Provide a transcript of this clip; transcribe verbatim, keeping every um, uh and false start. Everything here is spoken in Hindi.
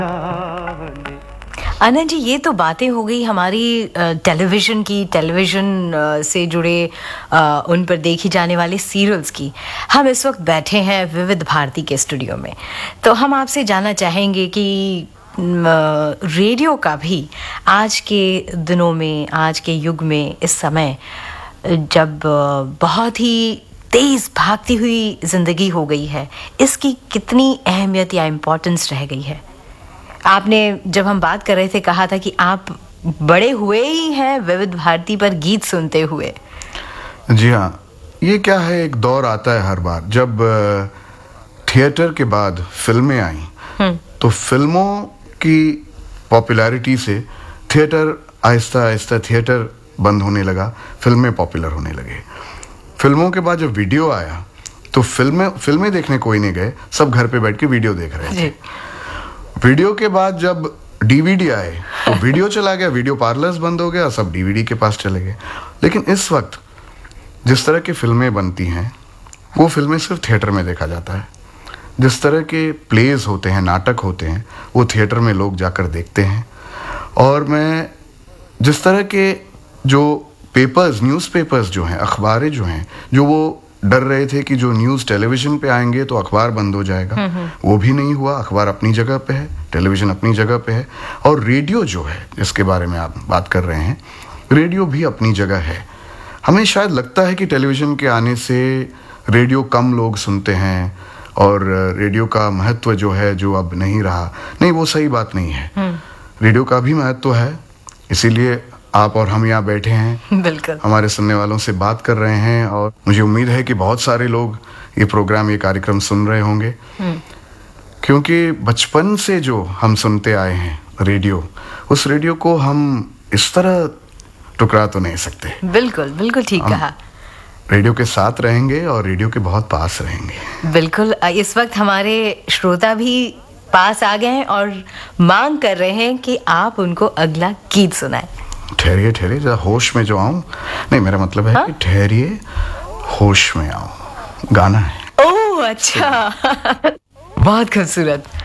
आनंद जी, ये तो बातें हो गई हमारी टेलीविज़न की, टेलीविज़न से जुड़े आ, उन पर देखी जाने वाले सीरियल्स की। हम इस वक्त बैठे हैं विविध भारती के स्टूडियो में, तो हम आपसे जानना चाहेंगे कि रेडियो का भी आज के दिनों में, आज के युग में, इस समय जब बहुत ही तेज़ भागती हुई ज़िंदगी हो गई है, इसकी कितनी अहमियत या इम्पोर्टेंस रह गई है? आपने जब हम बात कर रहे थे कहा था कि आप बड़े हुए ही हैं विविध भारती पर गीत सुनते हुए। जी हाँ, ये क्या है, एक दौर आता है हर बार जब थिएटर के बाद फिल्में आई, तो फिल्मों की पॉपुलैरिटी से थिएटर आहिस्ता आहिस्ता थिएटर बंद होने लगा, फिल्में पॉपुलर होने लगे। फिल्मों के बाद जब वीडियो आया तो फिल्में फिल्में देखने कोई नहीं गए, सब घर पे बैठ के वीडियो देख रहे थे। वीडियो के बाद जब डीवीडी आए तो वीडियो चला गया, वीडियो पार्लर्स बंद हो गया, सब डीवीडी के पास चले गए। लेकिन इस वक्त जिस तरह की फिल्में बनती हैं वो फिल्में सिर्फ थिएटर में देखा जाता है। जिस तरह के प्लेज होते हैं, नाटक होते हैं, वो थिएटर में लोग जाकर देखते हैं। और मैं जिस तरह के जो पेपर्स, न्यूज़पेपर्स जो हैं, अखबारें जो हैं, जो वो डर रहे थे कि जो न्यूज़ टेलीविज़न पे आएंगे तो अखबार बंद हो जाएगा, वो भी नहीं हुआ। अखबार अपनी जगह पे है, टेलीविज़न अपनी जगह पे है, और रेडियो जो है जिसके बारे में आप बात कर रहे हैं, रेडियो भी अपनी जगह है। हमें शायद लगता है कि टेलीविज़न के आने से रेडियो कम लोग सुनते हैं और रेडियो का महत्व जो है जो अब नहीं रहा। नहीं, वो सही बात नहीं है। रेडियो का भी महत्व है, इसीलिए आप और हम यहाँ बैठे हैं, बिल्कुल हमारे सुनने वालों से बात कर रहे हैं। और मुझे उम्मीद है कि बहुत सारे लोग ये प्रोग्राम, ये कार्यक्रम सुन रहे होंगे, क्योंकि बचपन से जो हम सुनते आए हैं रेडियो, उस रेडियो को हम इस तरह टुकरा तो नहीं सकते। बिल्कुल बिल्कुल ठीक कहा। रेडियो के साथ रहेंगे और रेडियो के बहुत पास रहेंगे। बिल्कुल, इस वक्त हमारे श्रोता भी पास आ गए हैं और मांग कर रहे हैं कि आप उनको अगला गीत सुनाएं। ठहरिए ठहरिए, जरा होश में जो आऊं। नहीं, मेरा मतलब है, हाँ? कि ठहरिए, होश में आऊं, गाना है। ओह अच्छा बहुत खूबसूरत।